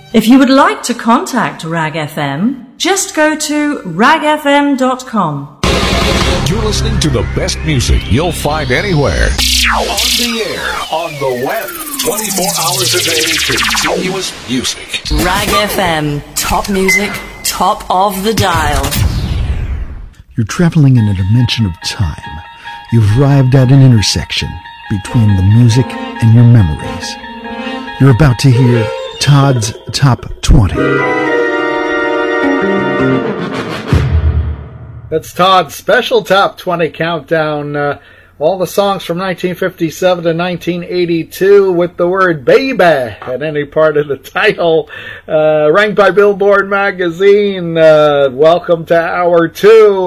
If you would like to contact RAG FM, just go to ragfm.com. You're listening to the best music you'll find anywhere. On the air, on the web, 24 hours a day, continuous music. RAG FM, top music, top of the dial. You're traveling in a dimension of time. You've arrived at an intersection between the music and your memories. You're about to hear Todd's Top 20. That's Todd's special Top 20 countdown. All the songs from 1957 to 1982 with the word baby at any part of the title. Ranked by Billboard magazine. Welcome to Hour 2.